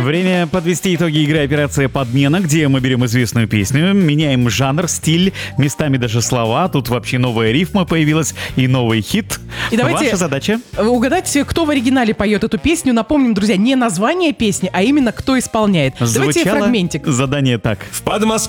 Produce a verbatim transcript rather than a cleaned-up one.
Время подвести итоги игры «Операция Подмена», где мы берем известную песню, меняем жанр, стиль, местами даже слова. Тут вообще новая рифма появилась и новый хит. И давайте Ваша задача угадать, кто в оригинале поет эту песню. Напомним, друзья, не название песни, а именно кто исполняет. Давайте звучало фрагментик. задание так. В Подмосковье